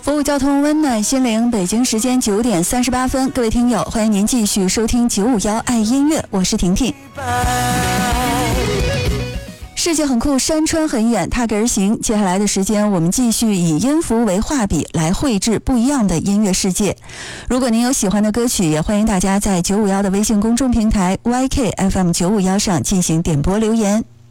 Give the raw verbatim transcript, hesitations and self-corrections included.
服务交通温暖心灵，北京时间九点三十八分，各位听友，欢迎您继续收听九五幺爱音乐，我是婷婷。世界很酷，山川很远，踏个而行。接下来的时间，我们继续以音符为画笔，来绘制不一样的音乐世界。如果您有喜欢的歌曲，也欢迎大家在九五幺的微信公众平台 Y K F M 九五幺上进行点播留言。